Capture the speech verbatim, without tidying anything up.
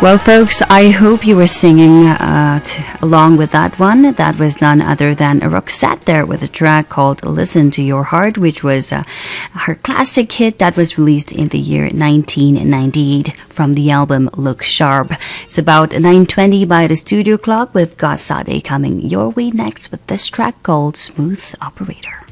Well, folks, I hope you were singing uh, t- along with that one. That was none other than Roxette there with a track called Listen to Your Heart, which was uh, her classic hit that was released in the year nineteen ninety-eight from the album Look Sharp. It's about nine twenty by the studio clock with God Sade coming your way next with this track called Smooth Operator.